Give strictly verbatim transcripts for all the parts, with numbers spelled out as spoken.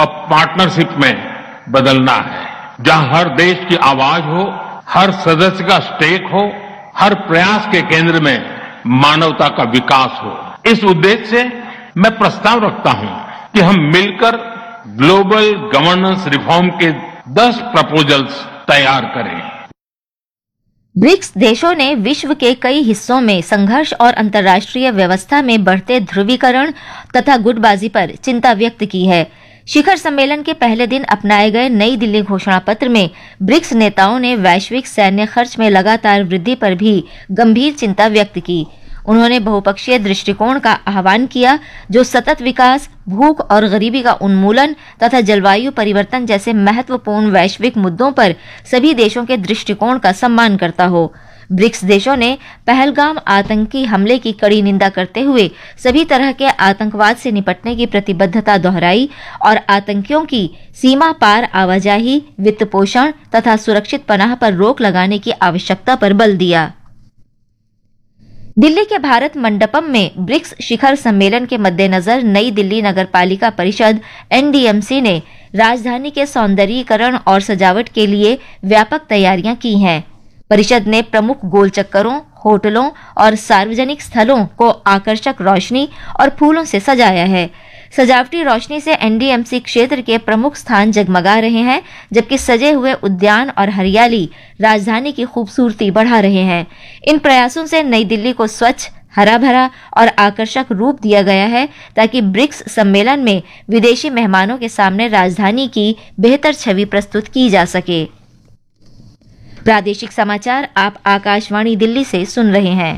अब पार्टनरशिप में बदलना है, जहां हर देश की आवाज हो, हर सदस्य का स्टेक हो, हर प्रयास के केंद्र में मानवता का विकास हो। इस उद्देश्य से मैं प्रस्ताव रखता हूं कि हम मिलकर ग्लोबल गवर्नेंस रिफॉर्म के दस प्रपोजल्स तैयार करें। ब्रिक्स देशों ने विश्व के कई हिस्सों में संघर्ष और अंतर्राष्ट्रीय व्यवस्था में बढ़ते ध्रुवीकरण तथा गुटबाजी पर चिंता व्यक्त की है। शिखर सम्मेलन के पहले दिन अपनाए गए नई दिल्ली घोषणा पत्र में ब्रिक्स नेताओं ने वैश्विक सैन्य खर्च में लगातार वृद्धि पर भी गंभीर चिंता व्यक्त की। उन्होंने बहुपक्षीय दृष्टिकोण का आह्वान किया जो सतत विकास, भूख और गरीबी का उन्मूलन तथा जलवायु परिवर्तन जैसे महत्वपूर्ण वैश्विक मुद्दों पर सभी देशों के दृष्टिकोण का सम्मान करता हो। ब्रिक्स देशों ने पहलगाम आतंकी हमले की कड़ी निंदा करते हुए सभी तरह के आतंकवाद से निपटने की प्रतिबद्धता दोहराई और आतंकियों की सीमा पार आवाजाही, वित्त पोषण तथा सुरक्षित पनाह पर रोक लगाने की आवश्यकता पर बल दिया। दिल्ली के भारत मंडपम में ब्रिक्स शिखर सम्मेलन के मद्देनजर नई दिल्ली नगरपालिका परिषद एन डी एम सी ने राजधानी के सौंदर्यीकरण और सजावट के लिए व्यापक तैयारियां की हैं। परिषद ने प्रमुख गोल चक्करों, होटलों और सार्वजनिक स्थलों को आकर्षक रोशनी और फूलों से सजाया है। सजावटी रोशनी से एन डी एम सी क्षेत्र के प्रमुख स्थान जगमगा रहे हैं, जबकि सजे हुए उद्यान और हरियाली राजधानी की खूबसूरती बढ़ा रहे हैं। इन प्रयासों से नई दिल्ली को स्वच्छ, हरा भरा और आकर्षक रूप दिया गया है ताकि ब्रिक्स सम्मेलन में विदेशी मेहमानों के सामने राजधानी की बेहतर छवि प्रस्तुत की जा सके। प्रादेशिक समाचार आप आकाशवाणी दिल्ली से सुन रहे हैं।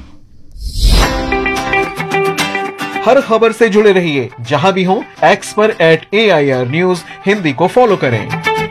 हर खबर से जुड़े रहिए जहां भी हो, एक्स पर eight A I R news Hindi को फॉलो करें।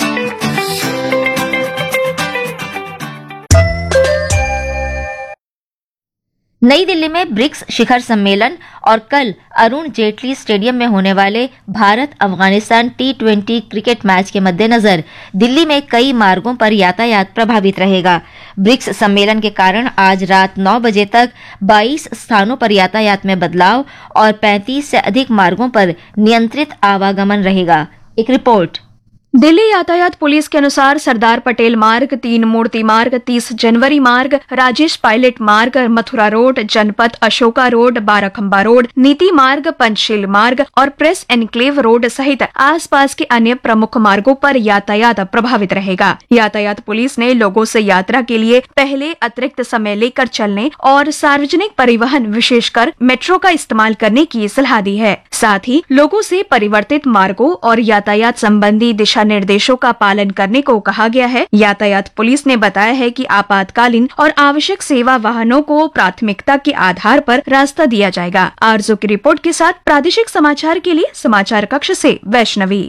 नई दिल्ली में ब्रिक्स शिखर सम्मेलन और कल अरुण जेटली स्टेडियम में होने वाले Bharat Afghanistan T twenty cricket match के मद्देनजर दिल्ली में कई मार्गों पर यातायात प्रभावित रहेगा। ब्रिक्स सम्मेलन के कारण आज रात नौ बजे तक बाईस स्थानों पर यातायात में बदलाव और पैंतीस से अधिक मार्गों पर नियंत्रित आवागमन रहेगा। एक रिपोर्ट। दिल्ली यातायात पुलिस के अनुसार सरदार पटेल मार्ग, तीन मूर्ति मार्ग, तीस जनवरी मार्ग, राजेश पायलट मार्ग, मथुरा रोड, जनपथ अशोका रोड, बाराखंबा रोड, नीति मार्ग, पंचशील मार्ग और प्रेस एनक्लेव रोड सहित आसपास के अन्य प्रमुख मार्गों पर यातायात प्रभावित रहेगा। यातायात पुलिस ने लोगों से यात्रा के लिए पहले अतिरिक्त समय लेकर चलने और सार्वजनिक परिवहन विशेषकर मेट्रो का इस्तेमाल करने की सलाह दी है। साथ ही लोगों से परिवर्तित मार्गों और यातायात संबंधी दिशा निर्देशों का पालन करने को कहा गया है। यातायात पुलिस ने बताया है कि आपातकालीन और आवश्यक सेवा वाहनों को प्राथमिकता के आधार पर रास्ता दिया जाएगा। आरजू की रिपोर्ट के साथ प्रादेशिक समाचार के लिए समाचार कक्ष से वैष्णवी।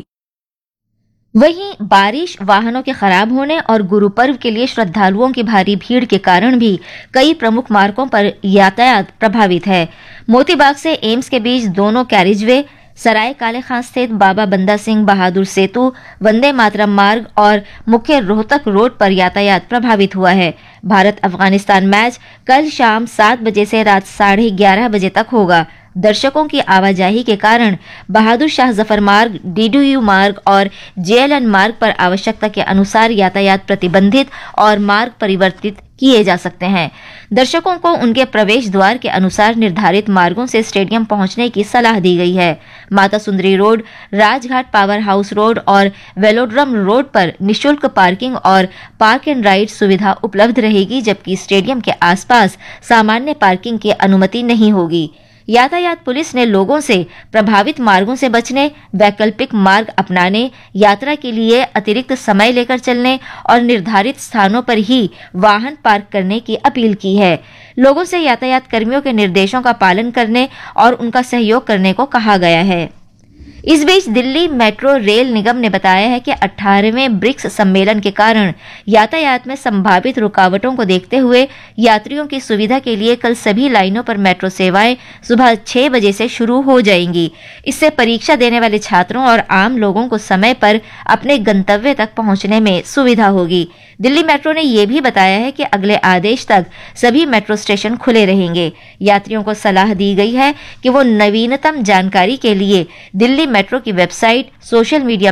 वहीं बारिश, वाहनों के खराब होने और गुरु पर्व के लिए श्रद्धालुओं की भारी भीड़ के कारण भी कई प्रमुख मार्गों पर यातायात प्रभावित है। मोतीबाग से एम्स के बीच दोनों कैरिजवे, सराय काले खां स्थित बाबा बंदा सिंह बहादुर सेतु, वंदे मातरम मार्ग और मुख्य रोहतक रोड पर यातायात प्रभावित हुआ है। भारत अफगानिस्तान मैच कल शाम सात बजे से रात साढ़े ग्यारह बजे तक होगा। दर्शकों की आवाजाही के कारण बहादुर शाह जफर मार्ग, डी डी यू मार्ग और जे एल एन मार्ग पर आवश्यकता के अनुसार यातायात प्रतिबंधित और मार्ग परिवर्तित किए जा सकते हैं। दर्शकों को उनके प्रवेश द्वार के अनुसार निर्धारित मार्गों से स्टेडियम पहुंचने की सलाह दी गई है। Mata Sundari road, Rajghat power house road और वेलोड्रम रोड पर निशुल्क पार्किंग और पार्क एंड राइड सुविधा उपलब्ध रहेगी, जबकि स्टेडियम के आसपास सामान्य पार्किंग की अनुमति नहीं होगी। यातायात पुलिस ने लोगों से प्रभावित मार्गों से बचने, वैकल्पिक मार्ग अपनाने, यात्रा के लिए अतिरिक्त समय लेकर चलने और निर्धारित स्थानों पर ही वाहन पार्क करने की अपील की है। लोगों से यातायात कर्मियों के निर्देशों का पालन करने और उनका सहयोग करने को कहा गया है। इस बीच दिल्ली मेट्रो रेल निगम ने बताया है कि अठारहवें ब्रिक्स सम्मेलन के कारण यातायात में संभावित रुकावटों को देखते हुए यात्रियों की सुविधा के लिए कल सभी लाइनों पर मेट्रो सेवाएं सुबह छह बजे से शुरू हो जाएंगी। इससे परीक्षा देने वाले छात्रों और आम लोगों को समय पर अपने गंतव्य तक पहुंचने में सुविधा होगी। दिल्ली मेट्रो ने यह भी बताया है कि अगले आदेश तक सभी मेट्रो स्टेशन खुले रहेंगे। यात्रियों को सलाह दी गई है कि वो नवीनतम जानकारी के लिए दिल्ली मेट्रो की वेबसाइट, सोशल मीडिया